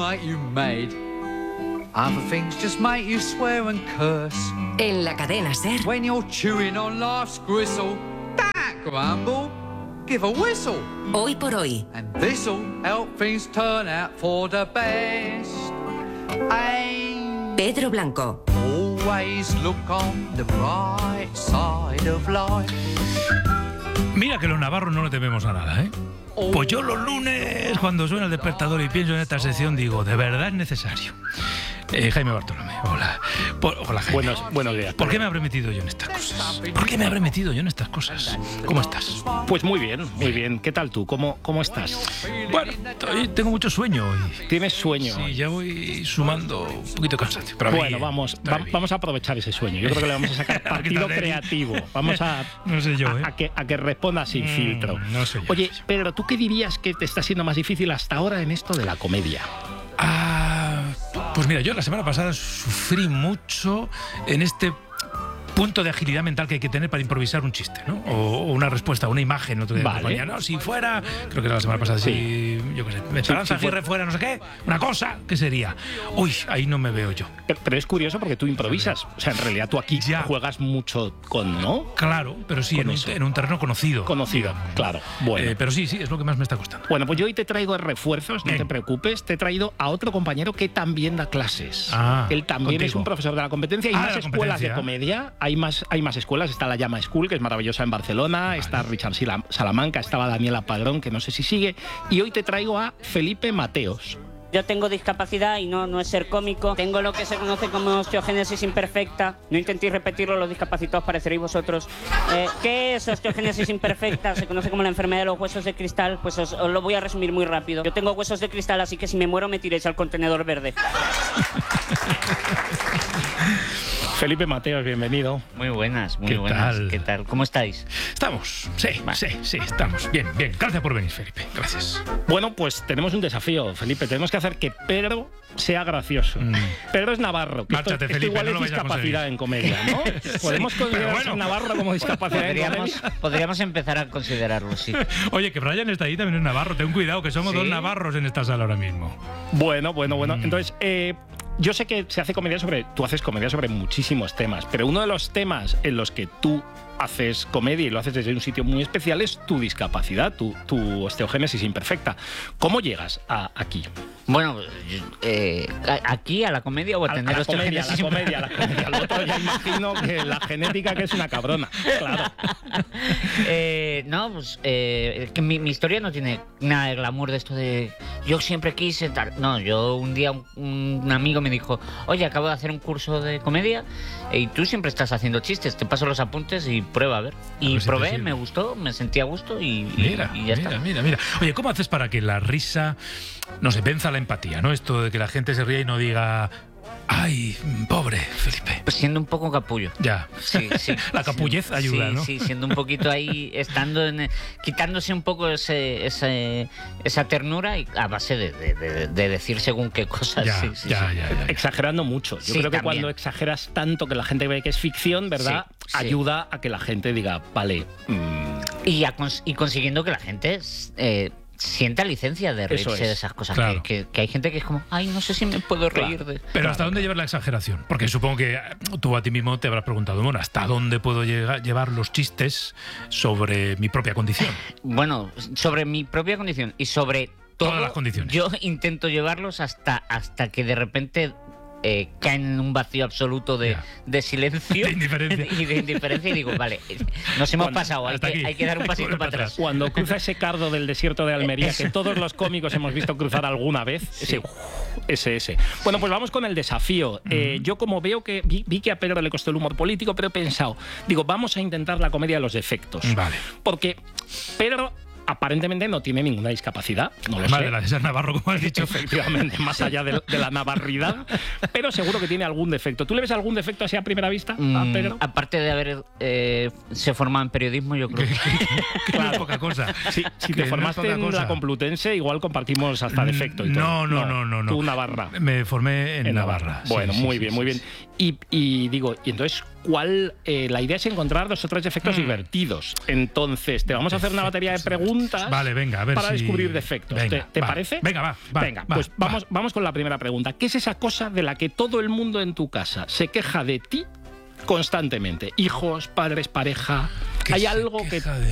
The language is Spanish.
you made. Other things just make you swear and curse. En la cadena SER. When you're chewing on life's gristle, don't grumble, give a whistle. Hoy por hoy. And this'll help things turn out for the best. Pedro Blanco. Always look on the bright side of life. Mira que los navarros no le tememos a nada, ¿eh? Pues yo los lunes, cuando suena el despertador y pienso en esta sección, digo, de verdad es necesario. Jaime Bartolomé, hola. Hola, Jaime. Buenos días. ¿Por qué me habré metido yo en estas cosas? ¿Por qué me habré metido yo en estas cosas? ¿Cómo estás? Pues muy bien. ¿Qué tal tú? ¿Cómo estás? Bueno, tengo mucho sueño hoy. ¿Tienes sueño? Sí, ya voy sumando un poquito de cansancio. Pero bueno, vamos a aprovechar ese sueño. Yo creo que le vamos a sacar partido creativo. Vamos a... No sé yo, ¿eh? A que responda sin filtro. No sé yo. Oye, Pedro, ¿tú qué dirías que te está siendo más difícil hasta ahora en esto de la comedia? Pues mira, yo la semana pasada sufrí mucho en este punto de agilidad mental que hay que tener para improvisar un chiste, ¿no? O una respuesta, una imagen. Otro día me ponía, no, si fuera, creo que era la semana pasada, si yo qué sé, Esperanza Aguirre fuera no sé qué, una cosa, ¿qué sería? Uy, ahí no me veo yo. Pero es curioso porque tú improvisas. O sea, en realidad tú aquí ya juegas mucho con, ¿no? Claro, pero sí, en un terreno conocido. Conocido, claro. Bueno. Pero sí, es lo que más me está costando. Bueno, pues yo hoy te traigo refuerzos, no te preocupes. Te he traído a otro compañero que también da clases. Él también es un profesor de la competencia. Hay más escuelas de comedia. Hay más escuelas, está la Llama School, que es maravillosa en Barcelona, está Richard Salamanca, estaba Daniela Padrón, que no sé si sigue, y hoy te traigo a Felipe Mateos. Yo tengo discapacidad y no es ser cómico. Tengo lo que se conoce como osteogénesis imperfecta. No intentéis repetirlo, los discapacitados pareceréis vosotros. ¿Qué es osteogénesis imperfecta? Se conoce como la enfermedad de los huesos de cristal. Pues os lo voy a resumir muy rápido. Yo tengo huesos de cristal, así que si me muero me tiréis al contenedor verde. Felipe Mateos, bienvenido. Muy buenas, muy buenas. ¿Qué tal? ¿Cómo estáis? Estamos, sí, estamos. Bien. Gracias por venir, Felipe. Gracias. Bueno, pues tenemos un desafío, Felipe. Tenemos que hacer que Pedro sea gracioso. Pedro es navarro. Márchate, Felipe, igual no es discapacidad en comedia, ¿no? ¿Podemos considerar a navarro como discapacidad en comedia? Podríamos empezar a considerarlo, sí. Oye, que Brian está ahí, también es navarro. Ten cuidado, que somos dos navarros en esta sala ahora mismo. Bueno. Entonces, yo sé que tú haces comedia sobre muchísimos temas, pero uno de los temas en los que tú haces comedia y lo haces desde un sitio muy especial es tu discapacidad, tu osteogénesis imperfecta. ¿Cómo llegas aquí? Bueno, ¿aquí a la comedia o a tener osteogénesis imperfecta? A la comedia. Al otro ya imagino que la genética que es una cabrona, claro. No, pues que mi historia no tiene nada de glamour de esto de yo siempre quise tal. No, yo un día un amigo me dijo, oye, acabo de hacer un curso de comedia y tú siempre estás haciendo chistes, te paso los apuntes y prueba a ver. Y probé, me gustó, me sentí a gusto y ya está. Mira. Oye, ¿cómo haces para que la risa, no sé, venza la empatía, ¿no? Esto de que la gente se ría y no diga... ¡Ay, pobre Felipe! Pues siendo un poco capullo. Ya. Sí. La capullez ayuda, ¿no? Sí, siendo un poquito ahí, quitándose un poco esa ternura y a base de decir según qué cosas. Ya. Exagerando mucho. Yo creo que también. Cuando exageras tanto que la gente ve que es ficción, ¿verdad? Sí. Ayuda a que la gente diga, vale. Y consiguiendo que la gente... sienta licencia de reírse de esas cosas. Claro. Que hay gente que es como, ay, no sé si me puedo reír de... Pero ¿hasta dónde llevar la exageración? Porque supongo que tú a ti mismo te habrás preguntado, bueno, ¿hasta dónde puedo llevar los chistes sobre mi propia condición? Bueno, sobre mi propia condición y sobre todas las condiciones. Yo intento llevarlos hasta que de repente... caen en un vacío absoluto de silencio de indiferencia. y de indiferencia y digo, vale, nos hemos pasado, hay que dar un pasito para atrás. Cuando cruza ese cardo del desierto de Almería que todos los cómicos hemos visto cruzar alguna vez, ese. Bueno, pues vamos con el desafío. Yo como veo que vi que a Pedro le costó el humor político, pero he pensado, vamos a intentar la comedia de los defectos. Vale. Porque Pedro aparentemente no tiene ninguna discapacidad. No lo sé. Madre de ser navarro, como has dicho. Efectivamente, más allá de la navarridad. Pero seguro que tiene algún defecto. ¿Tú le ves algún defecto así a primera vista a Pedro? Aparte de haber se formado en periodismo, yo creo que... Claro, poca cosa. Si te formaste en la Complutense, igual compartimos hasta defecto y todo. No. Tú Navarra. Me formé en Navarra. Bueno, muy bien. Y entonces, cuál la idea es encontrar 2 o 3 defectos divertidos. Entonces, te vamos a hacer una batería de preguntas para descubrir defectos. Venga, ¿Te parece? Venga, pues vamos con la primera pregunta. ¿Qué es esa cosa de la que todo el mundo en tu casa se queja de ti constantemente? Hijos, padres, pareja. ¿Hay algo que